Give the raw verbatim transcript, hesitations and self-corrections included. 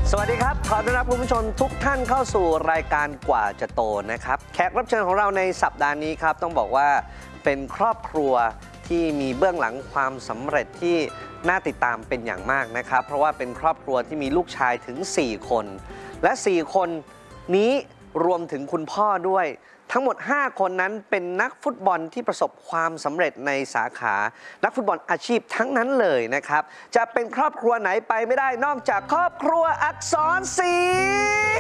สวัสดีครับขอต้อนรับคุณผู้ชมทุกท่านเข้าสู่รายการกว่าจะโตนะครับแขกรับเชิญของเราในสัปดาห์นี้ครับต้องบอกว่าเป็นครอบครัวที่มีเบื้องหลังความสำเร็จที่น่าติดตามเป็นอย่างมากนะครับเพราะว่าเป็นครอบครัวที่มีลูกชายถึงสี่คนและสี่คนนี้รวมถึงคุณพ่อด้วยทั้งหมดห้าคนนั้นเป็นนักฟุตบอลที่ประสบความสำเร็จในสาขานักฟุตบอลอาชีพทั้งนั้นเลยนะครับจะเป็นครอบครัวไหนไปไม่ได้นอกจากครอบครัวอักษรศรี